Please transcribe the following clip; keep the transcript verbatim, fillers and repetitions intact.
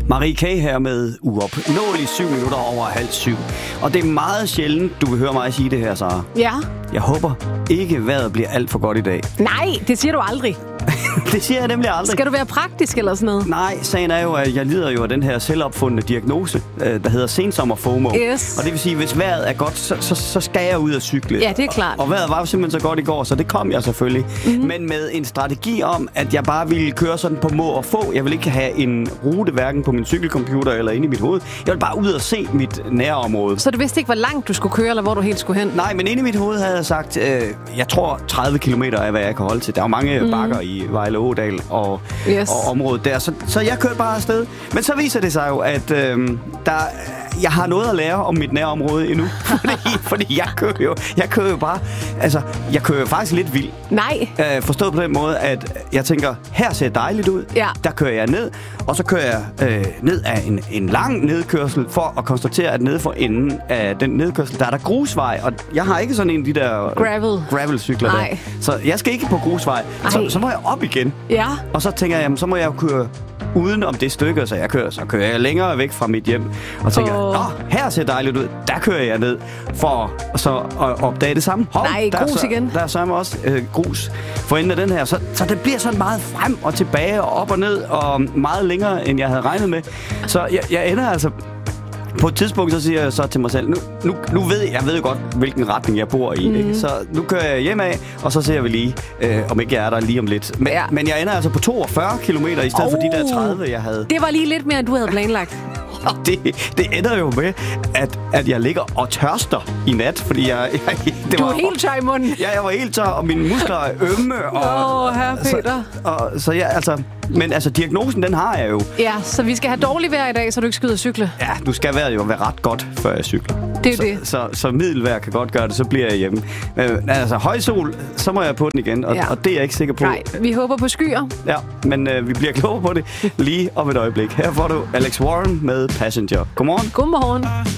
Marie K. her med uopnåeligt syv minutter over halv syv. Og det er meget sjældent, du vil høre mig sige det her, Sara. Ja. Jeg håber ikke, vejret bliver alt for godt i dag. Nej, det siger du aldrig. Det siger jeg nemlig aldrig. Skal du være praktisk eller sådan noget? Nej, sagen er jo, at jeg lider jo af den her selvopfundne diagnose, der hedder sensommer-FOMO. Yes. Og det vil sige, at hvis vejret er godt, så, så, så skal jeg ud og cykle. Ja, det er klart. Og, og vejret var jo simpelthen så godt i går, så det kom jeg selvfølgelig. Mm-hmm. Men med en strategi om, at jeg bare ville køre sådan på må og få. Jeg vil ikke have en rute hverken på min cykelcomputer eller inde i mit hoved. Jeg vil bare ud og se mit nærområde. Så du vidste ikke, hvor langt du skulle køre, eller hvor du helt skulle hen? Nej, men inde i mit hoved havde jeg sagt, øh, jeg tror tredive kilometer er, hvad jeg kan holde til. Der er jo mange mm. bakker i Vejle Ådal og, yes. og området der. Så, så jeg kørte bare afsted. Men så viser det sig jo, at øh, der, jeg har noget at lære om mit nærområde endnu. fordi, fordi jeg kører jo, jeg kører jo bare, altså, jeg kører jo faktisk lidt vildt. Nej. Øh, forstået på den måde, at jeg tænker, her ser dejligt ud. Ja. Der kører jeg ned, og så kører jeg øh, ned af en, en lang nedkørsel for at konstatere, at nede for enden af den nedkørsel, der er der grusvej. Og jeg har ikke sådan en af de der Gravel. gravelcykler der. Så jeg skal ikke på grusvej. Så, så må jeg op igen. Ja. Og så tænker jeg, jamen, så må jeg køre uden om det stykke, så jeg kører, så kører jeg længere væk fra mit hjem. Og tænker, oh. Nå, her ser dejligt ud. Der kører jeg ned for så at opdage det samme. Hov, Nej, der grus så, igen. Der er så også øh, grus for enden af den her. Så, så det bliver sådan meget frem og tilbage og op og ned og meget længere, end jeg havde regnet med. Så jeg, jeg ender altså... På et tidspunkt, så siger jeg så til mig selv, nu, nu, nu ved jeg, jeg ved jo godt, hvilken retning jeg bor i. Mm. Ikke? Så nu kører jeg hjem af, og så ser vi lige, øh, om ikke jeg er der lige om lidt. Men, ja. men jeg ender altså på toogfyrre kilometer i stedet oh, for de der tredive, jeg havde. Det var lige lidt mere, end du havde planlagt. Og det, det ender jo med, at, at jeg ligger og tørster i nat, fordi jeg... jeg det du var, er helt tør i munden. Ja, jeg var helt tør, og mine muskler er ømme. Åh, oh, herre Peter. Så, og, så ja, altså... Men altså, diagnosen, den har jeg jo. Ja, så vi skal have dårligt vejr i dag, så du ikke skal ud og cykle. Ja, du skal være jo være ret godt, før jeg cykler. Det er så, det. Så, så, så middelvejr kan godt gøre det, så bliver jeg hjemme. Men altså, høj sol, så må jeg på den igen, og, ja. og det er jeg ikke sikker på. Nej, vi håber på skyer. Ja, men øh, vi bliver klogere på det lige om et øjeblik. Her får du Alex Warren med Passenger. Godmorgen. Godmorgen.